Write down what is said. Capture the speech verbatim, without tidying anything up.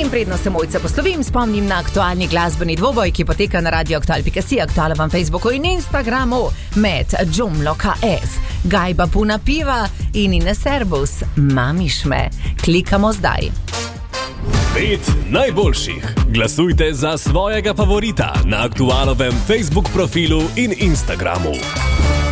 In predno se mojca poslovim, spomnim na aktualni glasbeni dvoboj, ki poteka na radio aktual pika si, aktualovem Facebooku in Instagramu med Džomlo K S, Gajba Puna Piva in Ines Servus, Mamiš me. Klikamo zdaj. Pet najboljših. Glasujte za svojega favorita na aktualovem Facebook profilu in Instagramu.